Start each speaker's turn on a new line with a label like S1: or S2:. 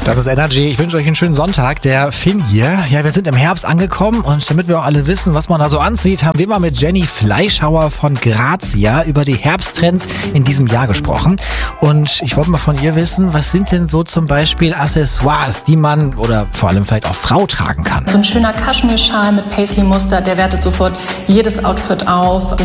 S1: Das ist Energy. Ich wünsche euch einen schönen Sonntag. Der Finn hier. Ja, wir sind im Herbst angekommen und damit wir auch alle wissen, was man da so anzieht, haben wir mal mit Jenny Fleischhauer von Grazia über die Herbsttrends in diesem Jahr gesprochen. Und ich wollte mal von ihr wissen, was sind denn so zum Beispiel Accessoires, die man oder vor allem vielleicht auch Frau tragen kann?
S2: So ein schöner Kaschmirschal mit Paisley-Muster, der wertet sofort jedes Outfit auf.